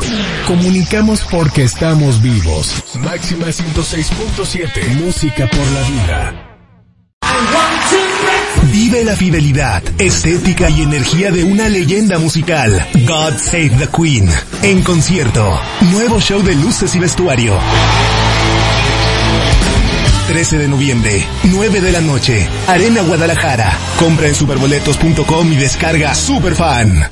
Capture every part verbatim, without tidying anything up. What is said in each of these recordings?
Comunicamos porque estamos vivos. Máxima ciento seis punto siete. Música por la vida. Vive la fidelidad, estética y energía de una leyenda musical. God Save the Queen. En concierto. Nuevo show de luces y vestuario. trece de noviembre, nueve de la noche. Arena Guadalajara. Compra en superboletos punto com y descarga Superfan.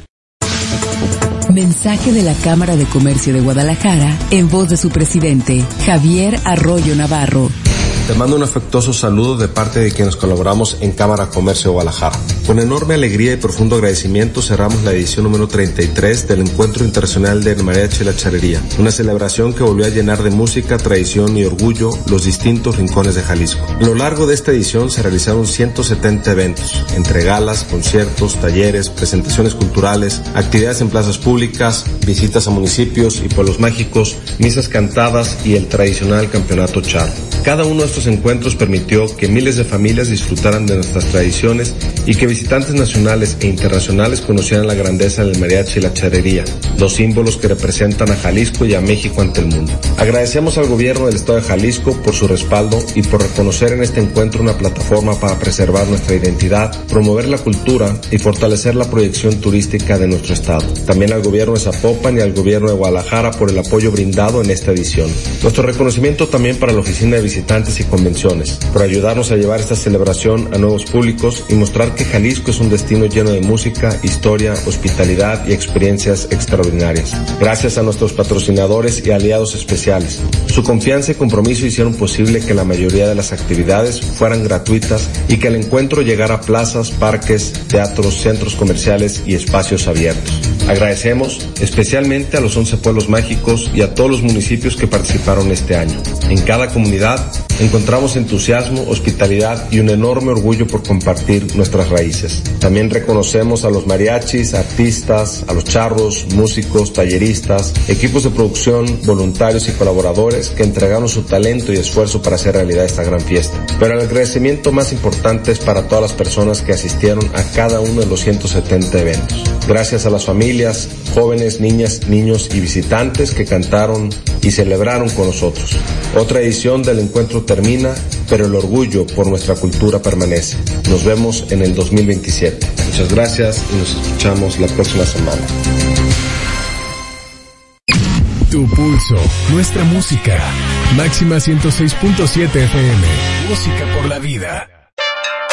Mensaje de la Cámara de Comercio de Guadalajara en voz de su presidente, Javier Arroyo Navarro. Te mando un afectuoso saludo de parte de quienes colaboramos en Cámara Comercio de Guadalajara. Con enorme alegría y profundo agradecimiento cerramos la edición número treinta y tres del Encuentro Internacional del Mariachi y la Charrería, una celebración que volvió a llenar de música, tradición y orgullo los distintos rincones de Jalisco. A lo largo de esta edición se realizaron ciento setenta eventos, entre galas, conciertos, talleres, presentaciones culturales, actividades en plazas públicas, visitas a municipios y pueblos mágicos, misas cantadas y el tradicional campeonato charro. Cada uno de estos encuentros permitió que miles de familias disfrutaran de nuestras tradiciones y que visitantes nacionales e internacionales conocieran la grandeza del mariachi y la charrería, dos símbolos que representan a Jalisco y a México ante el mundo. Agradecemos al gobierno del estado de Jalisco por su respaldo y por reconocer en este encuentro una plataforma para preservar nuestra identidad, promover la cultura y fortalecer la proyección turística de nuestro estado. También al gobierno de Zapopan y al gobierno de Guadalajara por el apoyo brindado en esta edición. Nuestro reconocimiento también para la Oficina de Visitantes y Convenciones, por ayudarnos a llevar esta celebración a nuevos públicos y mostrar que Jalisco es un destino lleno de música, historia, hospitalidad y experiencias extraordinarias. Gracias a nuestros patrocinadores y aliados especiales. Su confianza y compromiso hicieron posible que la mayoría de las actividades fueran gratuitas y que el encuentro llegara a plazas, parques, teatros, centros comerciales y espacios abiertos. Agradecemos especialmente a los once pueblos mágicos y a todos los municipios que participaron este año. En cada comunidad encontramos entusiasmo, hospitalidad y un enorme orgullo por compartir nuestras raíces. También reconocemos a los mariachis, artistas, a los charros, músicos, talleristas, equipos de producción, voluntarios y colaboradores que entregaron su talento y esfuerzo para hacer realidad esta gran fiesta. Pero el agradecimiento más importante es para todas las personas que asistieron a cada uno de los ciento setenta eventos. Gracias a las familias, jóvenes, niñas, niños y visitantes que cantaron y celebraron con nosotros. Otra edición del encuentro termina, pero el orgullo por nuestra cultura permanece. Nos vemos en el dos mil veintisiete. Muchas gracias y nos escuchamos la próxima semana. Tu pulso, nuestra música. Máxima ciento seis punto siete F M. Música por la vida.